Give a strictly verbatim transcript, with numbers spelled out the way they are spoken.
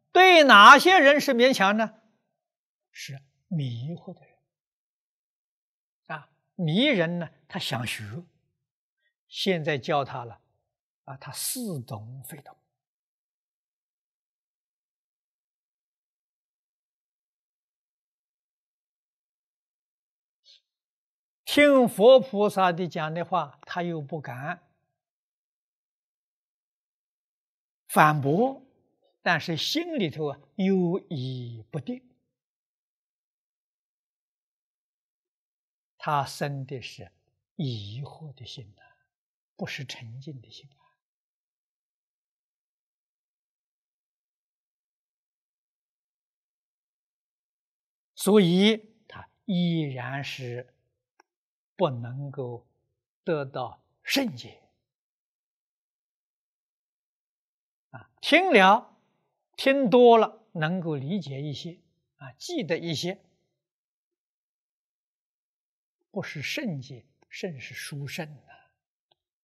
对哪些人是勉强呢？是迷惑的人啊，迷人呢，他想学，现在教他了啊，他似懂非懂。听佛菩萨的讲的话，他又不敢反驳，但是心里头啊忧疑不定，他生的是疑惑的心呐，不是沉静的心啊。所以他依然是不能够得到圣解啊。听了，听多了，能够理解一些啊，记得一些，不是圣解，圣是殊胜啊。